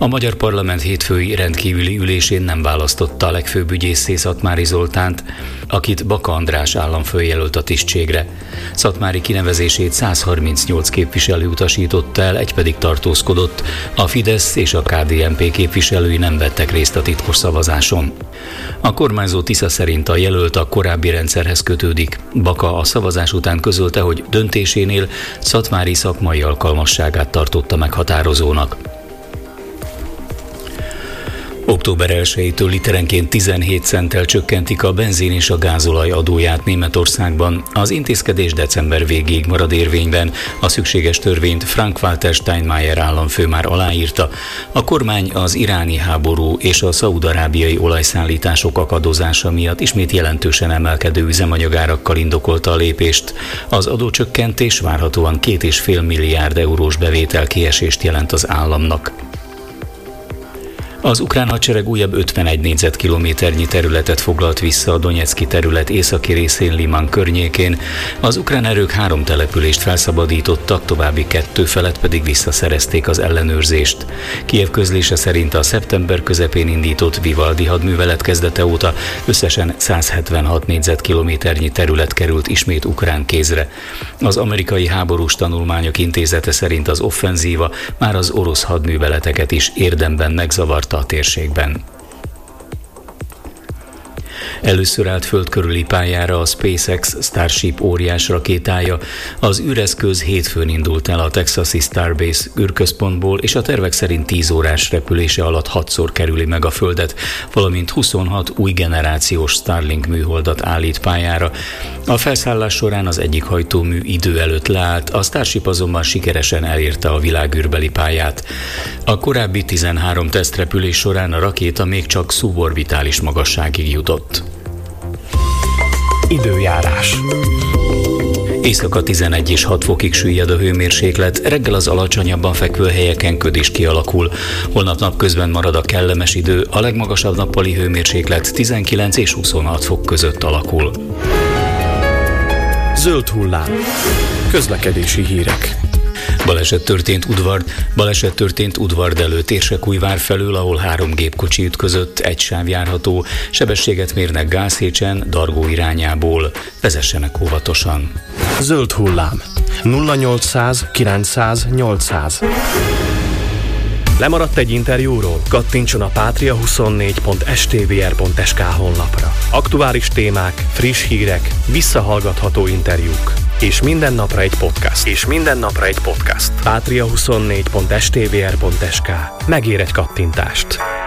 A Magyar Parlament hétfői rendkívüli ülésén nem választotta a legfőbb ügyészé Szatmári Zoltánt, akit Baka András államfő jelölt a tisztségre. Szatmári kinevezését 138 képviselő utasította el, egy pedig tartózkodott. A Fidesz és a KDNP képviselői nem vettek részt a titkos szavazáson. A kormányzó Tisza szerint a jelölt a korábbi rendszerhez kötődik. Baka a szavazás után közölte, hogy döntésénél Szatmári szakmai alkalmasságát tartotta meghatározónak. Október 1-től literenként 17 centtel csökkentik a benzin és a gázolaj adóját Németországban. Az intézkedés december végéig marad érvényben. A szükséges törvényt Frank-Walter Steinmeier államfő már aláírta. A kormány az iráni háború és a szaúd-arábiai olajszállítások akadozása miatt ismét jelentősen emelkedő üzemanyagárakkal indokolta a lépést. Az adócsökkentés várhatóan 2,5 milliárd eurós bevételkiesést jelent az államnak. Az ukrán hadsereg újabb 51 négyzetkilométernyi területet foglalt vissza a Donyecky terület északi részén Liman környékén. Az ukrán erők 3 települést felszabadítottak, további 2 felett pedig visszaszerezték az ellenőrzést. Kijev közlése szerint a szeptember közepén indított Vivaldi hadművelet kezdete óta összesen 176 négyzetkilométernyi terület került ismét ukrán kézre. Az Amerikai Háborús Tanulmányok Intézete szerint az offenzíva már az orosz hadműveleteket is érdemben megzavarta a térségben. Először állt föld körüli pályára a SpaceX Starship óriás rakétája. Az űreszköz hétfőn indult el a texasi Starbase űrközpontból, és a tervek szerint 10 órás repülése alatt 6-szor kerüli meg a Földet, valamint 26 új generációs Starlink műholdat állít pályára. A felszállás során az egyik hajtómű idő előtt leállt, a Starship azonban sikeresen elérte a világűrbeli pályát. A korábbi 13 tesztrepülés során a rakéta még csak szuborbitális magasságig jutott. Időjárás. Éjszaka 11 és 6 fokig süllyed a hőmérséklet, reggel az alacsonyabban fekvő helyeken köd is kialakul. Holnap napközben marad a kellemes idő, a legmagasabb nappali hőmérséklet 19 és 26 fok között alakul. Zöld hullám. Közlekedési hírek. Baleset történt Udvard előtt Érsekújvár felől, ahol 3 gépkocsi ütközött, egy sáv járható, sebességet mérnek Gázhécsen, Dargó irányából. Vezessenek óvatosan. Zöld hullám. 0800 900 800. Lemaradt egy interjúról? Kattintson a patria24.stvr.sk honlapra. Aktuális témák, friss hírek, visszahallgatható interjúk. És minden napra egy podcast. Patria24.stvr.sk. Megér egy kattintást.